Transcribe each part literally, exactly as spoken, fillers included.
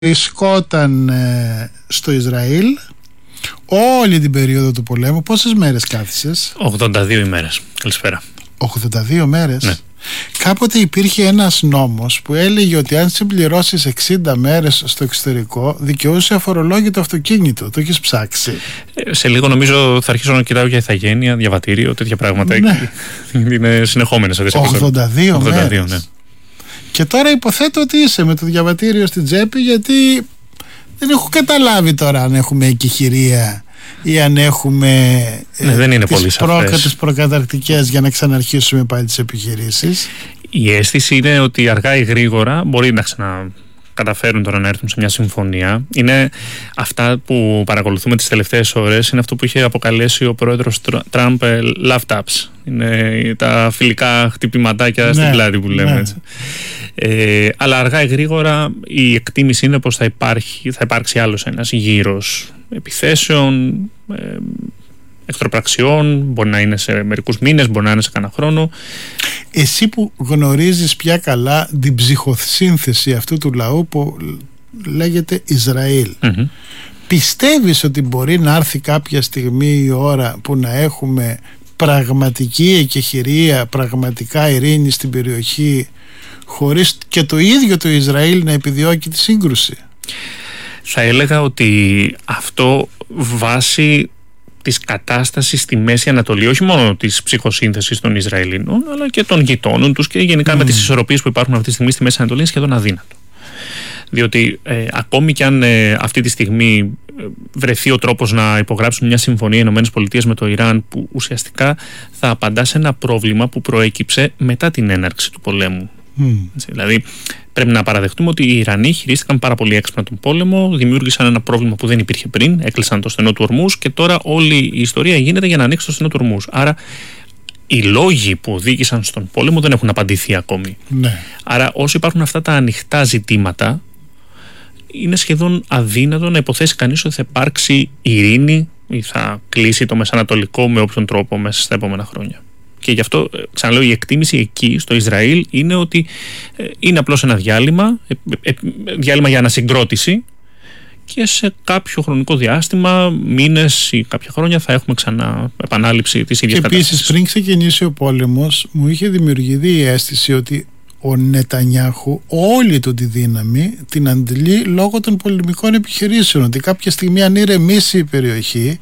βρισκόταν ε, στο Ισραήλ όλη την περίοδο του πολέμου. Πόσες μέρες κάθισες? ογδόντα δύο ημέρες. Καλησπέρα. ογδόντα δύο μέρες. Ναι. Κάποτε υπήρχε ένας νόμος που έλεγε ότι αν συμπληρώσεις εξήντα μέρες στο εξωτερικό δικαιούσε αφορολόγητο αυτοκίνητο. Το έχεις ψάξει? Ε, σε λίγο νομίζω θα αρχίσω να κοιτάω για ηθαγένεια, διαβατήριο, τέτοια πράγματα. Ναι. Είναι συνεχόμενες αυτές. ογδόντα δύο μέρες. Ναι. Και τώρα υποθέτω ότι είσαι με το διαβατήριο στην τσέπη, γιατί δεν έχω καταλάβει τώρα αν έχουμε εκεχηρία ή αν έχουμε ναι, ε, δεν είναι τις, πολύ προκα, τις προκαταρκτικές για να ξαναρχίσουμε πάλι τις επιχειρήσεις. Η αίσθηση είναι ότι αργά ή γρήγορα μπορεί να ξανακαταφέρουν τώρα να έρθουν σε μια συμφωνία. Είναι αυτά που παρακολουθούμε τις τελευταίες ώρες, είναι αυτό που είχε αποκαλέσει ο πρόεδρος Τραμπ love taps. Είναι τα φιλικά χτυπηματάκια ναι, στην πλάτη που λέμε, ναι. Έτσι. Ε, αλλά αργά ή γρήγορα η εκτίμηση είναι πως θα, υπάρχει, θα υπάρξει άλλος ένας γύρος επιθέσεων, ε, εχθροπραξιών, μπορεί να είναι σε μερικούς μήνες, μπορεί να είναι σε κανένα χρόνο. Εσύ που γνωρίζεις πια καλά την ψυχοσύνθεση αυτού του λαού που λέγεται Ισραήλ, mm-hmm. πιστεύεις ότι μπορεί να έρθει κάποια στιγμή η ώρα που να έχουμε πραγματική εκεχηρία, πραγματικά ειρήνη στην περιοχή, χωρίς και το ίδιο το Ισραήλ να επιδιώκει τη σύγκρουση? Θα έλεγα ότι αυτό βάσει της κατάστασης στη Μέση Ανατολή, όχι μόνο της ψυχοσύνθεσης των Ισραηλινών, αλλά και των γειτόνων τους και γενικά mm. με τις ισορροπίες που υπάρχουν αυτή τη στιγμή στη Μέση Ανατολή, είναι σχεδόν αδύνατο. Διότι ε, ακόμη κι αν ε, αυτή τη στιγμή ε, βρεθεί ο τρόπος να υπογράψουν μια συμφωνία οι ΗΠΑ με το Ιράν, που ουσιαστικά θα απαντά σε ένα πρόβλημα που προέκυψε μετά την έναρξη του πολέμου. Mm. Έτσι, δηλαδή πρέπει να παραδεχτούμε ότι οι Ιρανοί χειρίστηκαν πάρα πολύ έξυπνα τον πόλεμο, δημιούργησαν ένα πρόβλημα που δεν υπήρχε πριν, έκλεισαν το στενό του Ορμούζ και τώρα όλη η ιστορία γίνεται για να ανοίξει το στενό του Ορμούζ. Άρα οι λόγοι που οδήγησαν στον πόλεμο δεν έχουν απαντηθεί ακόμη. Ναι. Άρα όσο υπάρχουν αυτά τα ανοιχτά ζητήματα, είναι σχεδόν αδύνατο να υποθέσει κανείς ότι θα υπάρξει ειρήνη ή θα κλείσει το Μεσανατολικό με όποιον τρόπο μέσα στα επόμενα χρόνια. Και γι' αυτό, ξαναλέω, η εκτίμηση εκεί στο Ισραήλ είναι ότι είναι απλώς ένα διάλειμμα, διάλειμμα για ανασυγκρότηση, και σε κάποιο χρονικό διάστημα, μήνες ή κάποια χρόνια, θα έχουμε ξανά επανάληψη της ίδιας κατάστασης. Επίσης, πριν ξεκινήσει ο πόλεμος, μου είχε δημιουργηθεί η αίσθηση ότι ο Νετανιάχου όλη του τη δύναμη την αντλεί λόγω των πολεμικών επιχειρήσεων, ότι κάποια στιγμή αν ηρεμήσει η περιοχή,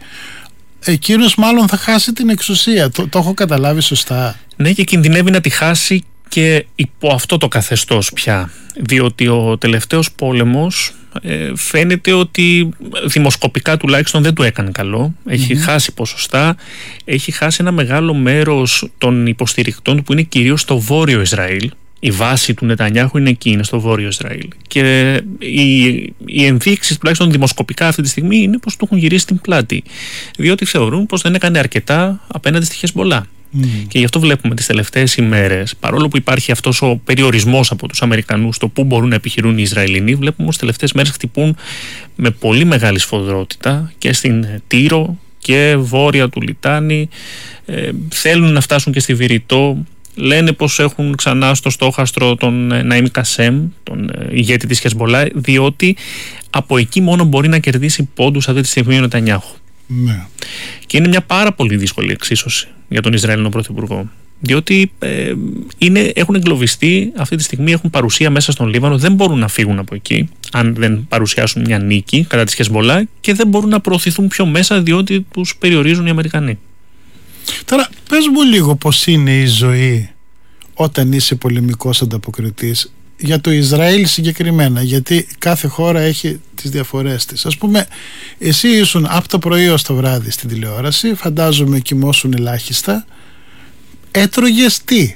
εκείνος μάλλον θα χάσει την εξουσία. Το, το έχω καταλάβει σωστά? Ναι, και κινδυνεύει να τη χάσει και υπό αυτό το καθεστώς πια, διότι ο τελευταίος πόλεμος ε, φαίνεται ότι δημοσκοπικά τουλάχιστον δεν του έκανε καλό. Έχει mm-hmm. χάσει ποσοστά, έχει χάσει ένα μεγάλο μέρος των υποστηρικτών του που είναι κυρίως στο βόρειο Ισραήλ. Η βάση του Νετανιάχου είναι εκεί, είναι στο βόρειο Ισραήλ. Και οι, οι ενδείξεις, τουλάχιστον δημοσκοπικά αυτή τη στιγμή, είναι πως του έχουν γυρίσει την πλάτη. Διότι θεωρούν πως δεν έκανε αρκετά απέναντι στη Χεσμολά. Mm. Και γι' αυτό βλέπουμε τις τελευταίες ημέρες, παρόλο που υπάρχει αυτός ο περιορισμός από τους Αμερικανούς στο πού μπορούν να επιχειρούν οι Ισραηλινοί, βλέπουμε πως τις τελευταίες μέρες χτυπούν με πολύ μεγάλη σφοδρότητα και στην Τύρο και βόρεια του Λιτάνη. Ε, θέλουν να φτάσουν και στη Βηρητό. Λένε πως έχουν ξανά στο στόχαστρο τον Ναΐμ Κασέμ, τον ηγέτη της Χεσμολά, διότι από εκεί μόνο μπορεί να κερδίσει πόντους αυτή τη στιγμή ο Νετανιάχου. Ναι. Και είναι μια πάρα πολύ δύσκολη εξίσωση για τον Ισραηλινό Πρωθυπουργό. Διότι ε, είναι, έχουν εγκλωβιστεί αυτή τη στιγμή, έχουν παρουσία μέσα στον Λίβανο, δεν μπορούν να φύγουν από εκεί, αν δεν παρουσιάσουν μια νίκη κατά της Χεσμολά, και δεν μπορούν να προωθηθούν πιο μέσα, διότι τους περιορίζουν οι Αμερικανοί. Τώρα πες μου λίγο πως είναι η ζωή όταν είσαι πολεμικός ανταποκριτής, για το Ισραήλ συγκεκριμένα, γιατί κάθε χώρα έχει τις διαφορές της. Ας πούμε, εσύ ήσουν από το πρωί ως το βράδυ στην τηλεόραση, φαντάζομαι κοιμώσουν ελάχιστα. Έτρωγες τι?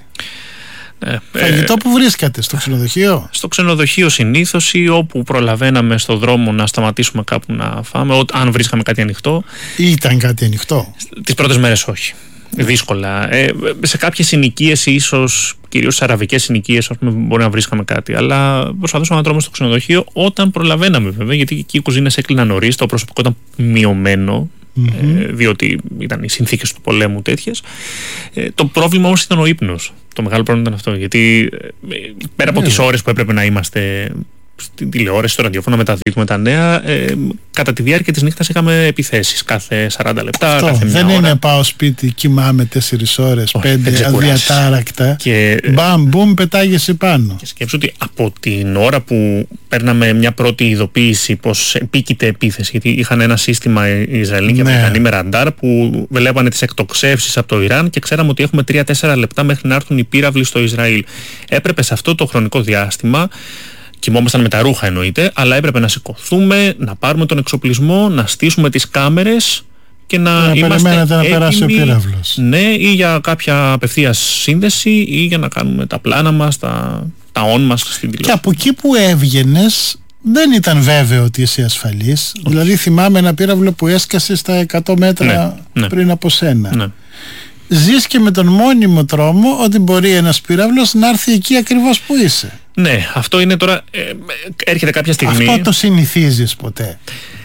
Ε, Φαγητό που βρίσκατε στο ξενοδοχείο? Στο ξενοδοχείο συνήθως, ή όπου προλαβαίναμε στο δρόμο να σταματήσουμε κάπου να φάμε, ό, αν βρίσκαμε κάτι ανοιχτό. Ή ήταν κάτι ανοιχτό? Τις πρώτες μέρες όχι. Δύσκολα. Ε, σε κάποιες συνοικίες, ίσως κυρίως σε αραβικές συνοικίες, μπορεί να βρίσκαμε κάτι. Αλλά προσπαθούσαμε να τρώμε στο ξενοδοχείο όταν προλαβαίναμε, βέβαια, γιατί εκεί οι κουζίνες έκλειναν νωρίς, το προσωπικό ήταν μειωμένο. Mm-hmm. Ε, διότι ήταν οι συνθήκες του πολέμου τέτοιες. Ε, το πρόβλημα όμως ήταν ο ύπνος. Το μεγάλο πρόβλημα ήταν αυτό. Γιατί ε, πέρα από yeah. τις ώρες που έπρεπε να είμαστε στην τηλεόραση, στο ραδιόφωνο, μεταδίδουμε τα νέα. Ε, κατά τη διάρκεια της νύχτας είχαμε επιθέσεις κάθε σαράντα λεπτά, αυτό, κάθε μια δεν ώρα. είναι πάω σπίτι, κοιμάμαι τέσσερις ώρες, πέντε αδιατάρακτα. Και μπαμ, μπουμ, πετάγεσαι πάνω. Και σκέψου ότι από την ώρα που παίρναμε μια πρώτη ειδοποίηση πως επίκειται επίθεση, γιατί είχαν ένα σύστημα οι Ισραηλοί και οι Αμερικανοί με ραντάρ που βλέπανε τις εκτοξεύσεις από το Ιράν και ξέραμε ότι έχουμε τρία τέσσερα λεπτά μέχρι να έρθουν οι πύραυλοι στο Ισραήλ. Έπρεπε σε αυτό το χρονικό διάστημα, κοιμόμασταν με τα ρούχα εννοείται, αλλά έπρεπε να σηκωθούμε, να πάρουμε τον εξοπλισμό, να στήσουμε τις κάμερες και να, να είμαστε έτοιμοι, να περάσει ο πύραυλος. Ναι, ή για κάποια απευθείας σύνδεση ή για να κάνουμε τα πλάνα μας, τα, τα on μας στην τηλεόραση. Και από εκεί που έβγαινες δεν ήταν βέβαιο ότι είσαι ασφαλής. Όχι. Δηλαδή θυμάμαι ένα πύραυλο που έσκασε στα εκατό μέτρα ναι, πριν ναι. από σένα. Ναι. Ζεις και με τον μόνιμο τρόμο ότι μπορεί ένας πύραυλος να έρθει εκεί ακριβώς που είσαι. Ναι, αυτό είναι τώρα, ε, έρχεται κάποια στιγμή. Αυτό το συνηθίζεις ποτέ?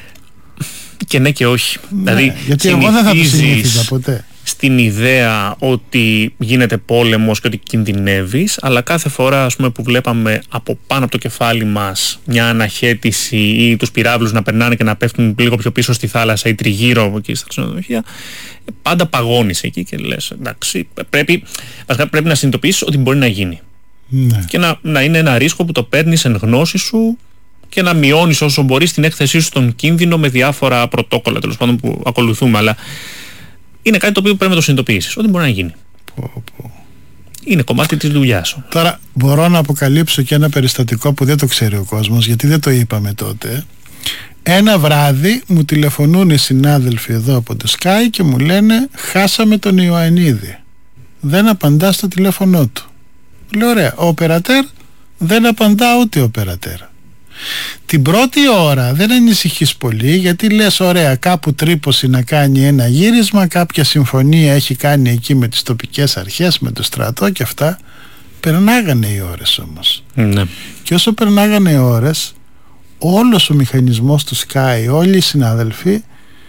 Και ναι και όχι. Ναι, δηλαδή, γιατί εγώ δεν θα το συνήθιζα ποτέ. Στην ιδέα ότι γίνεται πόλεμος και ότι κινδυνεύεις, αλλά κάθε φορά ας πούμε, που βλέπαμε από πάνω από το κεφάλι μας μια αναχέτηση ή τους πυράβλους να περνάνε και να πέφτουν λίγο πιο πίσω στη θάλασσα ή τριγύρω από εκεί στα ξενοδοχεία, πάντα παγώνεις εκεί και λες εντάξει, πρέπει, πρέπει να συνειδητοποιήσεις ότι μπορεί να γίνει. Ναι. Και να, να είναι ένα ρίσκο που το παίρνεις εν γνώση σου και να μειώνεις όσο μπορείς την έκθεσή σου στον κίνδυνο με διάφορα πρωτόκολλα τέλος πάντων που ακολουθούμε, αλλά είναι κάτι το οποίο πρέπει να το συνειδητοποιήσεις ότι μπορεί να γίνει. Πω, πω. Είναι κομμάτι της δουλειάς σου. Τώρα μπορώ να αποκαλύψω και ένα περιστατικό που δεν το ξέρει ο κόσμος, γιατί δεν το είπαμε τότε. Ένα βράδυ μου τηλεφωνούν οι συνάδελφοι εδώ από το Sky και μου λένε χάσαμε τον Ιωαννίδη, δεν απαντά στο τηλέφωνό του. Λέω ωραία, ο οπερατέρ δεν απαντά ούτε ο οπερατέρ. Την πρώτη ώρα δεν ανησυχείς πολύ, γιατί λες ωραία, κάπου τρύπωση να κάνει ένα γύρισμα, κάποια συμφωνία έχει κάνει εκεί με τις τοπικές αρχές, με το στρατό και αυτά. Περνάγανε οι ώρες όμως. Ναι. Και όσο περνάγανε οι ώρες, όλος ο μηχανισμός του Sky, όλοι οι συνάδελφοι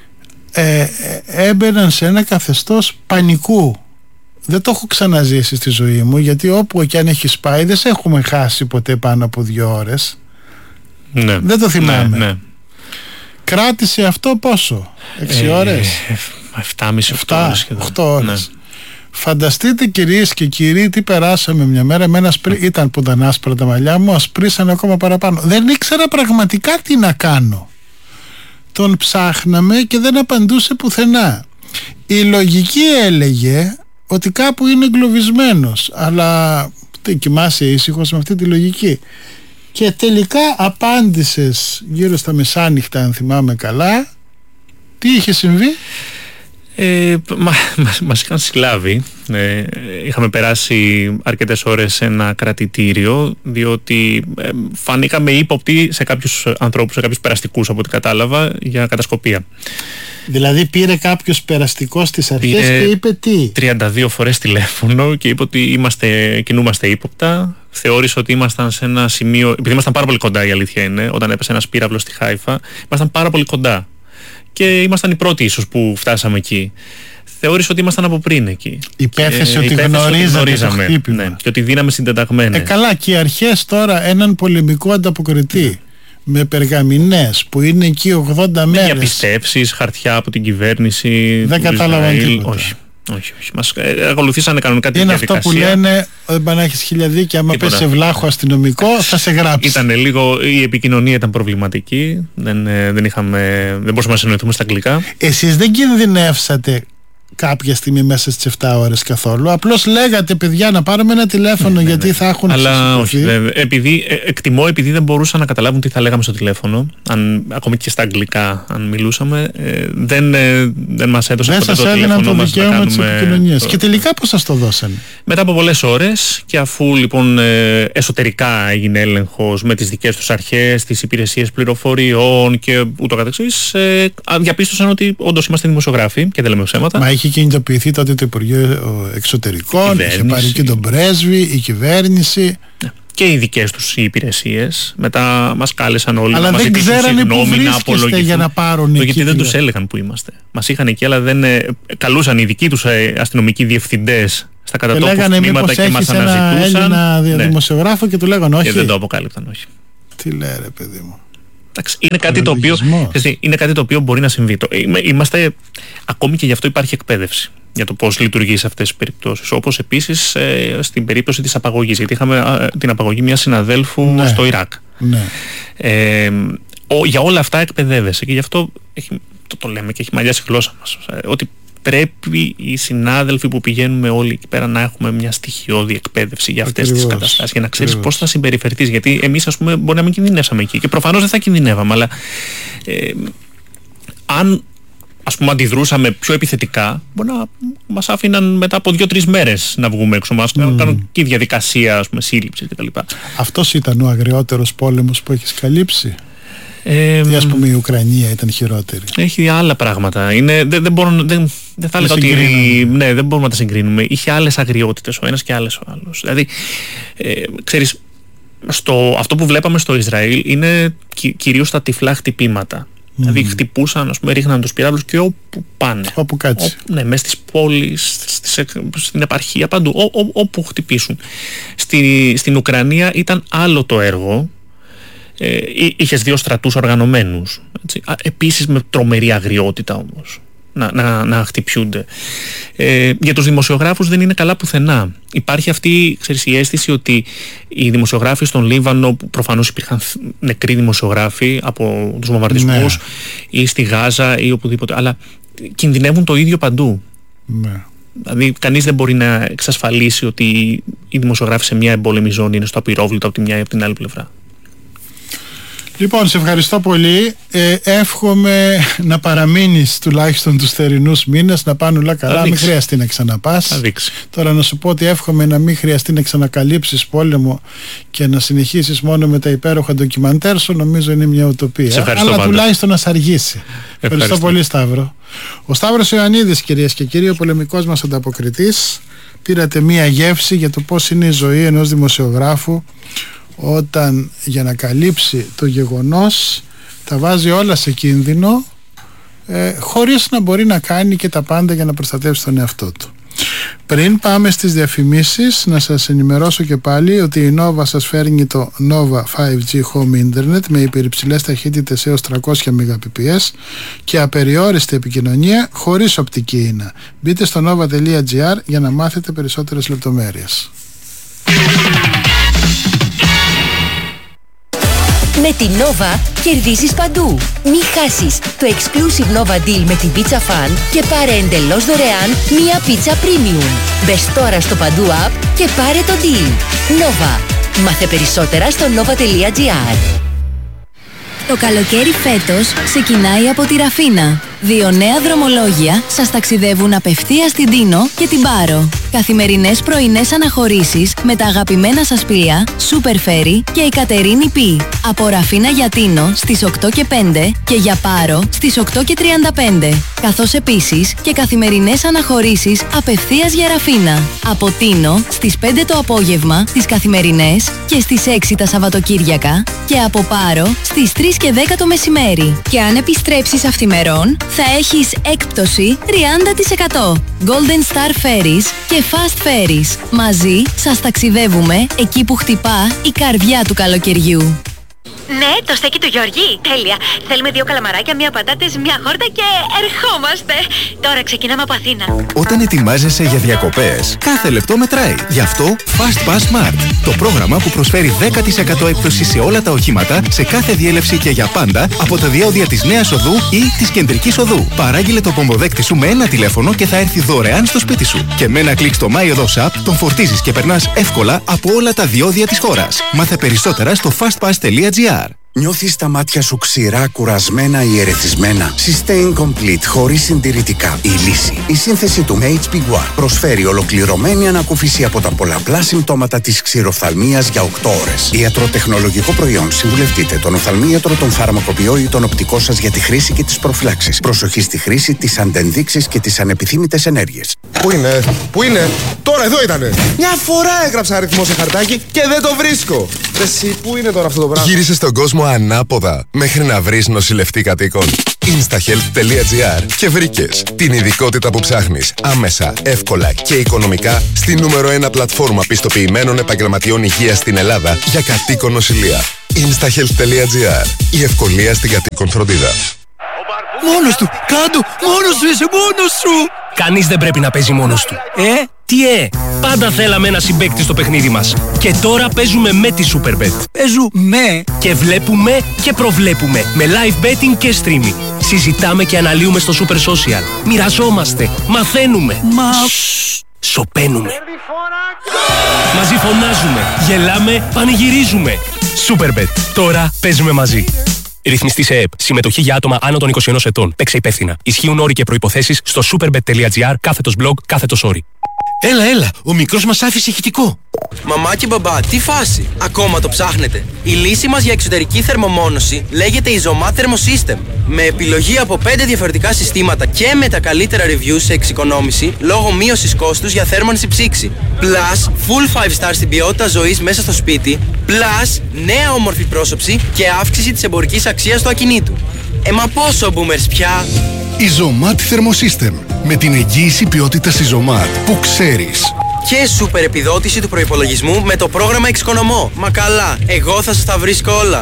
ε, ε, έμπαιναν σε ένα καθεστώς πανικού. Δεν το έχω ξαναζήσει στη ζωή μου, γιατί όπου και αν έχεις πάει δεν σε έχουμε χάσει ποτέ πάνω από δύο ώρες. Ναι. Δεν το θυμάμαι. Ναι, ναι. Κράτησε αυτό πόσο? Έξι ε, ώρες? εφτά και μισή ώρες σχεδόν. οκτώ ώρες. Ναι. Φανταστείτε κυρίες και κύριοι τι περάσαμε μια μέρα. Εμένα σπρί... ήταν που ήταν άσπρα τα μαλλιά μου, ασπρίσανε ακόμα παραπάνω. Δεν ήξερα πραγματικά τι να κάνω. Τον ψάχναμε και δεν απαντούσε πουθενά. Η λογική έλεγε ότι κάπου είναι εγκλωβισμένος, αλλά τι, κοιμάσαι ήσυχος με αυτή τη λογική. Και τελικά απάντησες γύρω στα μεσάνυχτα, αν θυμάμαι καλά. Τι είχε συμβεί? Ε, μα, μας, μας είχαν συλλάβει. Ε, είχαμε περάσει αρκετές ώρες σε ένα κρατητήριο, διότι ε, φανήκαμε ύποπτοι σε κάποιους ανθρώπους, σε κάποιους περαστικούς από ό,τι κατάλαβα, για κατασκοπία. Δηλαδή πήρε κάποιος περαστικό στις αρχές πήρε και είπε τι? τριάντα δύο φορές τηλέφωνο και είπε ότι είμαστε, κινούμαστε ύποπτα. Θεώρησε ότι ήμασταν σε ένα σημείο, επειδή ήμασταν πάρα πολύ κοντά, η αλήθεια είναι, όταν έπεσε ένας πύραυλος στη Χάιφα, ήμασταν πάρα πολύ κοντά. Και ήμασταν οι πρώτοι ίσως που φτάσαμε εκεί. Θεώρησε ότι ήμασταν από πριν εκεί. Υπέθεσε ότι γνωρίζαμε το χτύπημα. Ναι, και ότι δίναμε συντεταγμένες. Ε, καλά, και οι αρχές τώρα έναν πολεμικό ανταποκριτή με περγαμηνές που είναι εκεί ογδόντα μέρες. Με διαπιστεύσεις, χαρτιά από την κυβέρνηση. Δεν κατάλαβαν τίποτα. Όχι. Όχι, όχι. Μας ακολουθήσανε κανονικά την διαδικασία. Είναι αυτό που λένε, δεν πάνε να έχεις χιλιαδίκια, άμα πες σε βλάχο αστυνομικό θα σε γράψει. Ήταν λίγο, η επικοινωνία ήταν προβληματική, δεν, δεν, είχαμε, δεν μπορούσαμε να συνοηθούμε στα αγγλικά. Εσείς δεν κινδυνεύσατε κάποια στιγμή μέσα στις επτά ώρες καθόλου? Απλώς λέγατε παιδιά να πάρουμε ένα τηλέφωνο, ναι, γιατί ναι, θα έχουν αλλά όχι, επειδή, εκτιμώ επειδή δεν μπορούσαν να καταλάβουν τι θα λέγαμε στο τηλέφωνο, αν, ακόμη και στα αγγλικά αν μιλούσαμε, ε, δεν, ε, δεν μας έδωσαν ποτέ το τηλέφωνο μας να κάνουμε το... Και τελικά πώς σας το δώσανε? Μετά από πολλές ώρες, και αφού λοιπόν ε, εσωτερικά έγινε έλεγχος με τις δικές τους αρχές, τις υπηρεσίες πληροφοριών και ούτω καθεξής, ε, διαπίστωσαν ότι όντως είμαστε δημοσιογράφοι και δεν λέμε ψέματα. Μα είχε κινητοποιηθεί τότε το Υπουργείο Εξωτερικών, είχε πάρει και τον πρέσβη, η κυβέρνηση. Ναι. Και οι δικές τους υπηρεσίες. Μετά μας κάλεσαν όλοι. Αλλά να μας δεν ξέρανε που βρίσκεστε για να πάρουν εκεί. Γιατί δεν τους έλεγαν που είμαστε. Μας είχαν εκεί, αλλά δεν ε, καλούσαν οι δικοί τους ε, αστυνομικοί διευθυντές στα κατατόπους τμήματα και μας αναζητούσαν. Ένα Έλληνα δημοσιογράφο και του λέγανε όχι. Και δεν το αποκάλυπταν, όχι. Τι λέει ρε παιδί μου. Είναι κάτι, το οποίο, είναι κάτι το οποίο μπορεί να συμβεί. Είμαστε, ακόμη και γι' αυτό υπάρχει εκπαίδευση για το πώς λειτουργεί σε αυτές τις περιπτώσεις. Όπως επίσης ε, στην περίπτωση της απαγωγής, γιατί είχαμε ε, την απαγωγή μιας συναδέλφου ναι. στο Ιράκ. Ναι. Ε, ο, για όλα αυτά εκπαιδεύεσαι και γι' αυτό έχει, το, το λέμε και έχει μαλλιάσει η γλώσσα μας. Ε, ότι πρέπει οι συνάδελφοι που πηγαίνουμε όλοι εκεί πέρα να έχουμε μια στοιχειώδη εκπαίδευση για αυτές τις καταστάσεις, για να ξέρεις πώς θα συμπεριφερθείς. Γιατί εμείς, ας πούμε, μπορεί να μην κινδυνεύσαμε εκεί και προφανώς δεν θα κινδυνεύαμε, αλλά ε, αν, ας πούμε, αντιδρούσαμε πιο επιθετικά, μπορεί να μας άφηναν μετά από δύο-τρεις μέρες να βγούμε έξω μας, να mm. κάνουν και διαδικασία, ας πούμε, σύλληψης κτλ. Αυτός ήταν ο αγριότερος πόλεμος που έχεις καλύψει? Ε, ή ας πούμε η Ουκρανία ήταν χειρότερη? Έχει άλλα πράγματα. Είναι, δεν, δεν, μπορώ, δεν, δεν θα έλεγα ότι. Ναι, δεν μπορούμε να τα συγκρίνουμε. Είχε άλλες αγριότητες ο ένας και άλλες ο άλλος. Δηλαδή, ε, ξέρεις, στο, αυτό που βλέπαμε στο Ισραήλ είναι κυ, κυρίως τα τυφλά χτυπήματα. Mm. Δηλαδή, χτυπούσαν, ας πούμε, ρίχναν τους πυράβλους και όπου πάνε. Όπου κάτσει. Ό, ναι, μέσα στις πόλεις, στις, στην επαρχία, παντού. Ό, ό, όπου χτυπήσουν. Στη, στην Ουκρανία ήταν άλλο το έργο. Ε, είχες δύο στρατούς οργανωμένους, έτσι. Επίσης με τρομερή αγριότητα όμως να, να, να χτυπιούνται. Ε, για τους δημοσιογράφους δεν είναι καλά πουθενά. Υπάρχει αυτή, ξέρεις, η αίσθηση ότι οι δημοσιογράφοι στον Λίβανο, που προφανώς υπήρχαν νεκροί δημοσιογράφοι από τους βομβαρδισμούς, ναι. ή στη Γάζα ή οπουδήποτε, αλλά κινδυνεύουν το ίδιο παντού. Ναι. Δηλαδή κανείς δεν μπορεί να εξασφαλίσει ότι οι δημοσιογράφοι σε μια εμπόλεμη ζώνη είναι στο απειρόβλητο από τη μια ή από την άλλη πλευρά. Λοιπόν, σε ευχαριστώ πολύ. Ε, εύχομαι να παραμείνεις τουλάχιστον τους θερινούς μήνες, να πάνε όλα καλά, μην χρειαστεί να ξαναπάς. Τώρα να σου πω ότι εύχομαι να μην χρειαστεί να ξανακαλύψεις πόλεμο και να συνεχίσεις μόνο με τα υπέροχα ντοκιμαντέρ σου, νομίζω είναι μια ουτοπία. Αλλά πάντα. Τουλάχιστον να σ' αργήσει. Ευχαριστώ. Ευχαριστώ πολύ, Σταύρο. Ο Σταύρος Ιωαννίδης, κυρίες και κύριοι, ο πολεμικός μας ανταποκριτής. Πήρατε μια γεύση για το πώς είναι η ζωή ενός δημοσιογράφου όταν για να καλύψει το γεγονός τα βάζει όλα σε κίνδυνο, ε, χωρίς να μπορεί να κάνει και τα πάντα για να προστατεύσει τον εαυτό του. Πριν πάμε στις διαφημίσεις, να σας ενημερώσω και πάλι ότι η Nova σας φέρνει το Nova φάιβ τζι Home Internet με υπερυψηλές ταχύτητες έως τριακόσια μεγαμπιτ και απεριόριστη επικοινωνία χωρίς οπτική ίνα. Μπείτε στο nova τελεία gr για να μάθετε περισσότερες λεπτομέρειες. Με την Nova κερδίζεις παντού. Μη χάσεις το exclusive Nova Deal με την Pizza Fan και πάρε εντελώς δωρεάν μία πίτσα premium. Μπες τώρα στο Παντού app και πάρε το deal. Nova. Μάθε περισσότερα στο nova τελεία gr. Το καλοκαίρι φέτος ξεκινάει από τη Ραφίνα. Δύο νέα δρομολόγια σας ταξιδεύουν απευθείας στην Τίνο και την Πάρο. Καθημερινές πρωινές αναχωρήσεις με τα αγαπημένα σας πλοία Super Ferry και η Κατερίνη Πι. Από Ραφίνα για Τίνο στις οκτώ και πέντε και για Πάρο στις οκτώ και τριάντα πέντε. Καθώς επίσης και καθημερινές αναχωρήσεις απευθείας για Ραφίνα. Από Τίνο στις πέντε το απόγευμα τις καθημερινές και στις έξι τα Σαββατοκύριακα και από Πάρο στις τρεις και δέκα το μεσημέρι. Και αν επιστρέψεις αυθημερών θα έχεις έκπτωση τριάντα τοις εκατό. Golden Star Ferries και Fast Ferries. Μαζί σας ταξιδεύουμε εκεί που χτυπά η καρδιά του καλοκαιριού. Ναι, το στέκι του Γιώργη. Τέλεια. Θέλουμε δύο καλαμαράκια, μία πατάτες, μία χόρτα και ερχόμαστε. Τώρα ξεκινάμε από Αθήνα. Όταν ετοιμάζεσαι για διακοπές, κάθε λεπτό μετράει. Γι' αυτό Fast Pass Smart. Το πρόγραμμα που προσφέρει δέκα τοις εκατό έκπτωση σε όλα τα οχήματα, σε κάθε διέλευση και για πάντα, από τα διόδια της Νέας Οδού ή της Κεντρικής Οδού. Παράγγειλε το πομποδέκτη σου με ένα τηλέφωνο και θα έρθει δωρεάν στο σπίτι σου. Και με ένα κλικ στο My Οδός App τον φορτίζεις και περνάς εύκολα από όλα τα διόδια της χώρας. Μάθε περισσότερα στο fastpass τελεία gr. Νιώθεις τα μάτια σου ξηρά, κουρασμένα ή ερεθισμένα? Sustain Complete, χωρίς συντηρητικά. Η λύση. Η σύνθεση του έιτς πι Guar προσφέρει ολοκληρωμένη ανακούφιση από τα πολλαπλά συμπτώματα της ξηροφθαλμίας για οκτώ ώρες. Ιατροτεχνολογικό προϊόν. Συμβουλευτείτε τον οφθαλμίατρο, τον φαρμακοποιό ή τον οπτικό σας για τη χρήση και τις προφυλάξεις. Προσοχή στη χρήση, τις αντενδείξεις και τις ανεπιθύμητες ενέργειες. Πού είναι, πού είναι, τώρα εδώ ήτανε. Μια φορά έγραψα αριθμό σε χαρτάκι και δεν το βρίσκω. Εσύ, πού είναι τώρα αυτό το πράγμα? Γύρισε στον κόσμο ανάποδα μέχρι να βρεις νοσηλευτή κατοίκων. instahealth τελεία gr και βρήκες την ειδικότητα που ψάχνεις άμεσα, εύκολα και οικονομικά στη νούμερο ένα πλατφόρμα πιστοποιημένων επαγγελματιών υγείας στην Ελλάδα για κατοίκον νοσηλεία. Instahealth.gr. Η ευκολία στην κατοίκον φροντίδα. Μόνος του! Κάντο! Μόνος σου είσαι! Μόνος σου! Κανείς δεν πρέπει να παίζει μόνος του. Ε? Τι ε? Πάντα θέλαμε ένα συμπαίκτη στο παιχνίδι μας. Και τώρα παίζουμε με τη Superbet. Παίζουμε! Και βλέπουμε και προβλέπουμε. Με live betting και streaming. Συζητάμε και αναλύουμε στο Super Social. Μοιραζόμαστε. Μαθαίνουμε. Μα... Σωπαίνουμε. Μαζί φωνάζουμε. Γελάμε. Πανηγυρίζουμε. Superbet. Τώρα παίζουμε μαζί. Ρυθμιστή σε ΕΕΠ. Συμμετοχή για άτομα άνω των είκοσι ενός ετών. Παίξε υπεύθυνα. Ισχύουν όροι και προϋποθέσεις στο superbet.gr κάθετος blog κάθετος όροι. Έλα, έλα. Ο μικρός μας άφησε ηχητικό. Μαμά και μπαμπά, τι φάση! Ακόμα το ψάχνετε. Η λύση μας για εξωτερική θερμομόνωση λέγεται Isomat Thermosystem. Με επιλογή από πέντε διαφορετικά συστήματα και με τα καλύτερα reviews σε εξοικονόμηση λόγω μείωσης κόστους για θέρμανση ψήξη. Plus, full five stars στην ποιότητα ζωής μέσα στο σπίτι. Plus, νέα όμορφη πρόσωψη και αύξηση της εμπορικής αξίας του ακινήτου. Ε, μα πόσο boomers πια! Isomat Thermosystem. Με την εγγύηση ποιότητας Isomat που ξέρεις. Και σούπερ επιδότηση του προϋπολογισμού με το πρόγραμμα Εξοικονομώ. Μα καλά, εγώ θα σας τα βρίσκω όλα.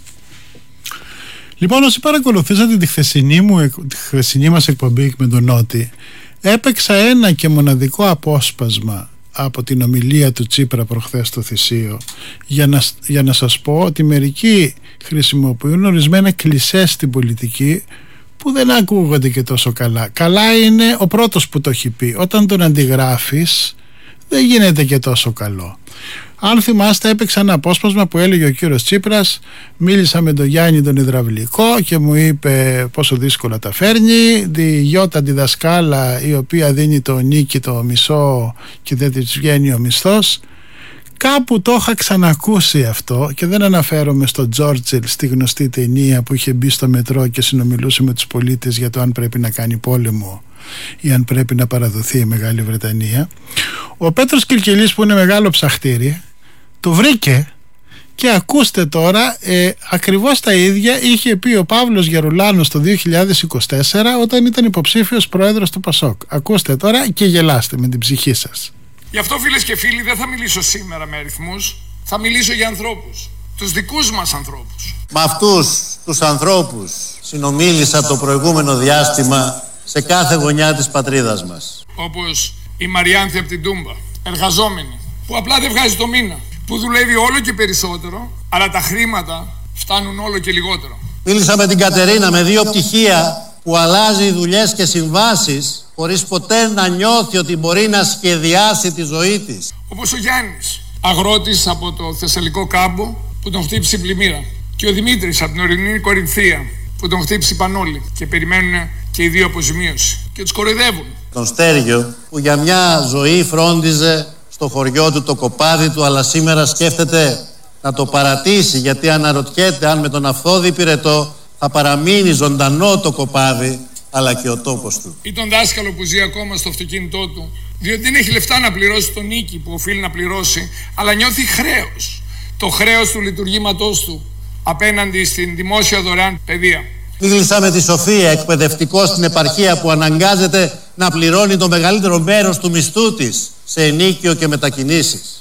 Λοιπόν, όσοι παρακολουθήσατε τη χθεσινή, μου, τη χθεσινή μας εκπομπή με τον Νότι, έπαιξα ένα και μοναδικό απόσπασμα από την ομιλία του Τσίπρα προχθές στο Θησίο για να, για να σας πω ότι μερικοί χρησιμοποιούν ορισμένα κλισέ στην πολιτική που δεν ακούγονται και τόσο καλά. Καλά είναι ο πρώτος που το έχει πει. Όταν τον αντιγράφεις δεν γίνεται και τόσο καλό. Αν θυμάστε, έπαιξα ένα απόσπασμα που έλεγε ο κύριος Τσίπρας, μίλησα με τον Γιάννη τον υδραυλικό και μου είπε πόσο δύσκολα τα φέρνει, τη Γιώτα τη δασκάλα η οποία δίνει το νίκη το μισό και δεν της βγαίνει ο μισθός. Κάπου το είχα ξανακούσει αυτό και δεν αναφέρομαι στο Τζόρτσιλ, στη γνωστή ταινία που είχε μπει στο μετρό και συνομιλούσε με τους πολίτες για το αν πρέπει να κάνει πόλεμο ή αν πρέπει να παραδοθεί η Μεγάλη Βρετανία. Ο Πέτρος Κιλκελής, που είναι μεγάλο ψαχτήρι, το βρήκε και ακούστε τώρα, ε, ακριβώς τα ίδια είχε πει ο Παύλος Γερουλάνος το δύο χιλιάδες είκοσι τέσσερα όταν ήταν υποψήφιος πρόεδρος του Πασόκ. Ακούστε τώρα και γελάστε με την ψυχή σας. Γι' αυτό, φίλες και φίλοι, δεν θα μιλήσω σήμερα με αριθμούς, θα μιλήσω για ανθρώπους, τους δικούς μας ανθρώπους. Με αυτούς τους ανθρώπους συνομίλησα το προηγούμενο διάστημα σε κάθε γωνιά της πατρίδας μας. Όπως η Μαριάνθη από την Τούμπα, εργαζόμενη, που απλά δεν βγάζει το μήνα, που δουλεύει όλο και περισσότερο, αλλά τα χρήματα φτάνουν όλο και λιγότερο. Μίλησα με την Κατερίνα με δύο πτυχία που αλλάζει δουλειές και συμβάσεις χωρίς ποτέ να νιώθει ότι μπορεί να σχεδιάσει τη ζωή της. Όπως ο Γιάννης, αγρότης από το Θεσσαλικό κάμπο που τον χτύπησε η πλημμύρα, και ο Δημήτρης από την ορεινή Κορινθία που τον χτύπησε η Πανόλη και περιμένουν και οι δύο αποζημίωση και τους κοροϊδεύουν. Τον Στέργιο που για μια ζωή φρόντιζε στο χωριό του το κοπάδι του, αλλά σήμερα σκέφτεται να το παρατήσει γιατί αναρωτιέται αν με τον Αυθόδη Πυρετό θα παραμείνει ζωντανό το κοπάδι αλλά και ο τόπος του. Ή τον δάσκαλο που ζει ακόμα στο αυτοκίνητό του διότι δεν έχει λεφτά να πληρώσει τον νίκη που οφείλει να πληρώσει, αλλά νιώθει χρέος. Το χρέος του λειτουργήματός του απέναντι στην δημόσια δωρεάν παιδεία. Μίλησα με τη Σοφία, εκπαιδευτικό στην επαρχία που αναγκάζεται να πληρώνει το μεγαλύτερο μέρος του μισθού της σε ενίκιο και μετακινήσεις.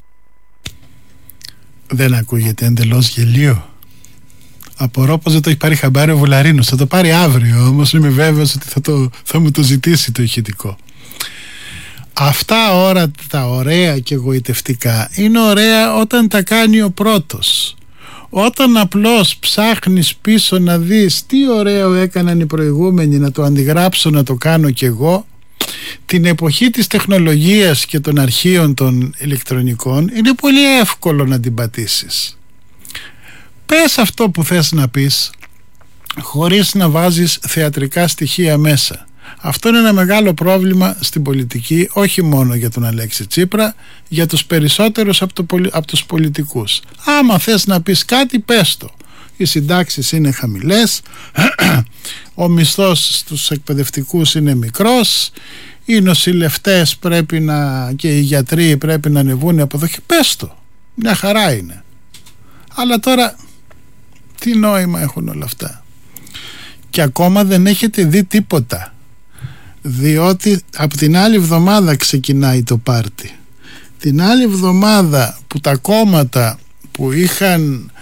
Δεν ακούγεται εντελώς γελίο? Απορώ πως δεν το έχει πάρει χαμπάρι ο Βουλαρίνος. Θα το πάρει αύριο, όμως είμαι βέβαιος ότι θα, το, θα μου το ζητήσει το ηχητικό. Αυτά ώρα τα ωραία και γοητευτικά είναι ωραία όταν τα κάνει ο πρώτος. Όταν απλώς ψάχνεις πίσω να δεις τι ωραίο έκαναν οι προηγούμενοι, να το αντιγράψω, να το κάνω κι εγώ, την εποχή της τεχνολογίας και των αρχείων των ηλεκτρονικών είναι πολύ εύκολο να την πατήσεις. Πες αυτό που θες να πεις χωρίς να βάζεις θεατρικά στοιχεία μέσα. Αυτό είναι ένα μεγάλο πρόβλημα στην πολιτική, όχι μόνο για τον Αλέξη Τσίπρα, για τους περισσότερους από, το, από τους πολιτικούς. Άμα θες να πεις κάτι, πες το. Οι συντάξεις είναι χαμηλές, ο μισθός στους εκπαιδευτικούς είναι μικρός, οι νοσηλευτές πρέπει να, και οι γιατροί πρέπει να ανεβούν από εδώ και πες το. Μια χαρά είναι. Αλλά τώρα τι νόημα έχουν όλα αυτά? Και ακόμα δεν έχετε δει τίποτα, διότι από την άλλη εβδομάδα ξεκινάει το πάρτι. Την άλλη εβδομάδα που τα κόμματα που είχαν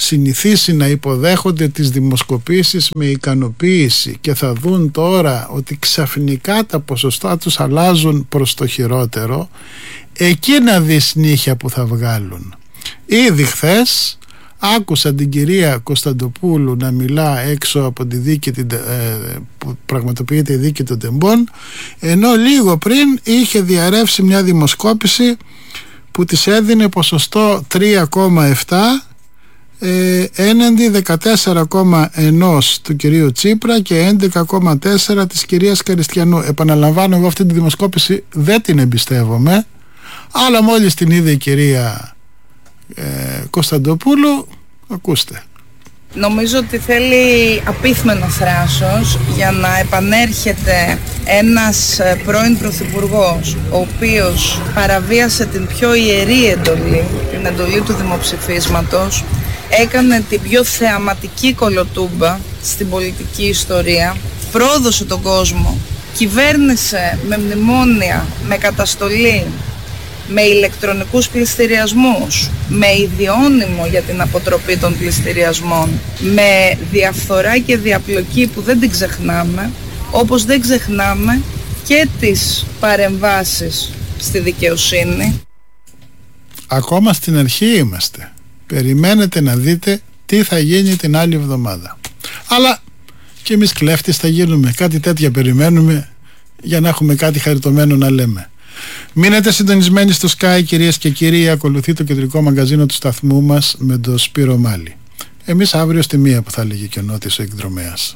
συνηθίσει να υποδέχονται τις δημοσκοπήσεις με ικανοποίηση και θα δουν τώρα ότι ξαφνικά τα ποσοστά τους αλλάζουν προς το χειρότερο, εκεί να δεις νύχια που θα βγάλουν. Ήδη χθες άκουσα την κυρία Κωνσταντοπούλου να μιλά έξω από τη δίκη ε, που πραγματοποιείται η δίκη των Τεμπών, ενώ λίγο πριν είχε διαρρεύσει μια δημοσκόπηση που της έδινε ποσοστό τρία κόμμα επτά ε, έναντι δεκατέσσερα κόμμα ένα του κυρίου Τσίπρα και έντεκα κόμμα τέσσερα της κυρίας Καριστιανού. Επαναλαμβάνω, εγώ αυτή τη δημοσκόπηση δεν την εμπιστεύομαι, αλλά μόλις την είδε η κυρία ε, Κωνσταντοπούλου, ακούστε. Νομίζω ότι θέλει απίθμενο θράσος για να επανέρχεται ένας πρώην πρωθυπουργός, ο οποίος παραβίασε την πιο ιερή εντολή, την εντολή του δημοψηφίσματος, έκανε την πιο θεαματική κολοτούμπα στην πολιτική ιστορία, πρόδωσε τον κόσμο, κυβέρνησε με μνημόνια, με καταστολή, με ηλεκτρονικούς πληστηριασμούς, με ιδιώνυμο για την αποτροπή των πληστηριασμών, με διαφθορά και διαπλοκή που δεν την ξεχνάμε, όπως δεν ξεχνάμε και τις παρεμβάσεις στη δικαιοσύνη. Ακόμα στην αρχή είμαστε. Περιμένετε να δείτε τι θα γίνει την άλλη εβδομάδα. Αλλά και εμείς κλέφτες θα γίνουμε. Κάτι τέτοια περιμένουμε για να έχουμε κάτι χαριτωμένο να λέμε. Μείνετε συντονισμένοι στο Sky, κυρίες και κύριοι. Ακολουθεί το κεντρικό μαγκαζίνο του σταθμού μας με τον Σπύρο Μάλη. Εμείς αύριο στη μία, που θα έλεγε και ο Νότης ο εκδρομέας.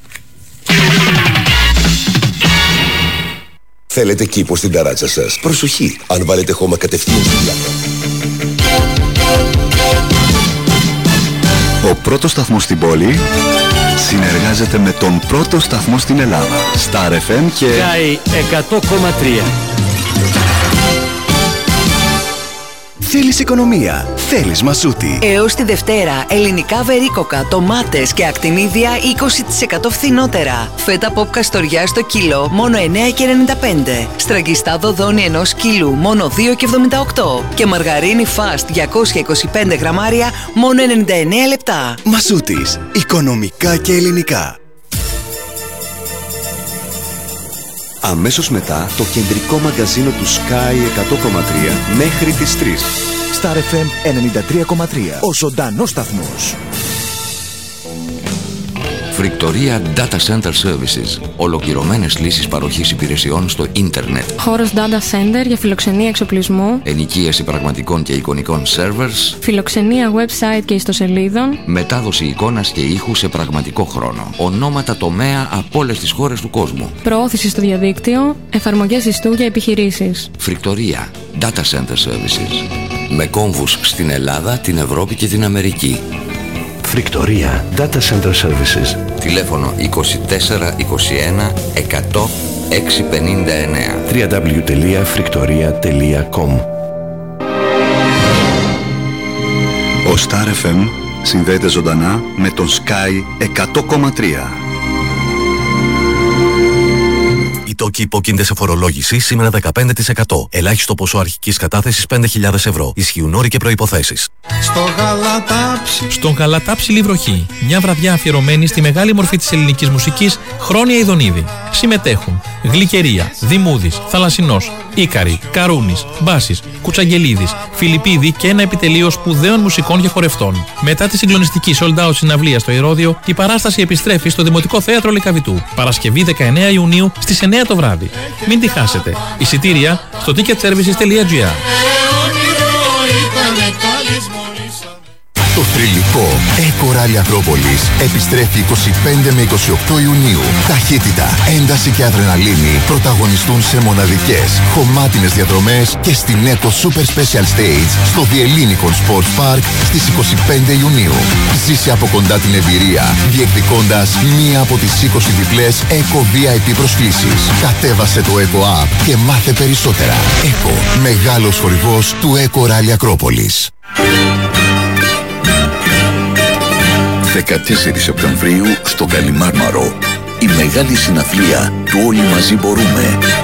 Θέλετε κήπο στην ταράτσα σας? Προσοχή, αν βάλετε χώμα κατευθείαν στην πλάκα. Ο πρώτος σταθμός στην πόλη συνεργάζεται με τον πρώτο σταθμό στην Ελλάδα. Star εφ εμ και Sky εκατό κόμμα τρία. Θέλεις οικονομία, θέλεις Μασούτη. Έως τη Δευτέρα, ελληνικά βερίκοκα, τομάτες και ακτινίδια είκοσι τοις εκατό φθηνότερα. Φέτα ποπ καστοριά στο κιλό μόνο εννέα και ενενήντα πέντε. Στραγγιστά δοδόνι ενός κιλού μόνο δύο και εβδομήντα οκτώ. Και μαργαρίνη φαστ διακόσια είκοσι πέντε γραμμάρια μόνο ενενήντα εννέα λεπτά. Μασούτης, οικονομικά και ελληνικά. Αμέσως μετά το κεντρικό μαγκαζίνο του Sky εκατό κόμμα τρία μέχρι τις τρεις. Star εφ εμ ενενήντα τρία κόμμα τρία. Ο ζωντανός σταθμός. Φρικτορία Data Center Services. Ολοκληρωμένες λύσεις παροχής υπηρεσιών στο ίντερνετ. Χώρος Data Center για φιλοξενία εξοπλισμού. Ενοικίαση πραγματικών και εικονικών servers. Φιλοξενία website και ιστοσελίδων. Μετάδοση εικόνας και ήχου σε πραγματικό χρόνο. Ονόματα τομέα από όλες τις χώρες του κόσμου. Προώθηση στο διαδίκτυο. Εφαρμογές ιστού για επιχειρήσεις. Φρικτορία Data Center Services. Με κόμβους στην Ελλάδα, την Ευρώπη και την Αμερική. Φρικτορία Data Center Services. Τηλέφωνο είκοσι τέσσερα είκοσι ένα εκατό εξακόσια πενήντα εννέα. double-u double-u double-u τελεία φρικτορία τελεία κομ. Ο Star εφ εμ συνδέεται ζωντανά με τον Sky εκατό κόμμα τρία. Οι τόκοι υπόκεινται σε φορολόγηση σήμερα δεκαπέντε τοις εκατό. Ελάχιστο ποσό αρχικής κατάθεσης πέντε χιλιάδες ευρώ. Ισχύουν όροι και προϋποθέσεις. Στο Γαλατάψι. Στον Γαλατάψι Λιβροχή. Μια βραδιά αφιερωμένη στη μεγάλη μορφή της ελληνικής μουσικής, Χρόνια Ιδονίδη. Συμμετέχουν Γλυκερία, Δημούδης, Θαλασσινός, Ίκαρη, Καρούνης, Μπάσης, Κουτσαγγελίδης, Φιλιππίδη και ένα επιτελείο σπουδαίων μουσικών και χορευτών. Μετά τη συγκλονιστική sold out συναυλία στο Ηρώδειο, η παράσταση επιστρέφει στο Δημοτικό Θέατρο Λυκαβητού. Παρασκευή δεκαεννέα Ιουνίου στις εννέα το βράδυ. Μην τη χάσετε. Εισιτήρια στο ticket services τελεία gr. Το θρυλικό Eco Rally Ακρόπολης επιστρέφει είκοσι πέντε με είκοσι οκτώ Ιουνίου. Ταχύτητα, ένταση και αδρεναλίνη πρωταγωνιστούν σε μοναδικές, χωμάτινες διαδρομές και στην Eco Super Special Stage στο The Ellinikon Sports Park στις είκοσι πέντε Ιουνίου. Ζήσε από κοντά την εμπειρία, διεκδικώντας μία από τις είκοσι διπλές Eco βι άι πι προσκλήσεις. Κατέβασε το Eco App και μάθε περισσότερα. Eco, μεγάλος χορηγός του Eco Rally Ακρόπολης. δεκατέσσερις Σεπτεμβρίου στο Καλιμάρμαρο. Η μεγάλη συναυλία του Όλοι Μαζί Μπορούμε.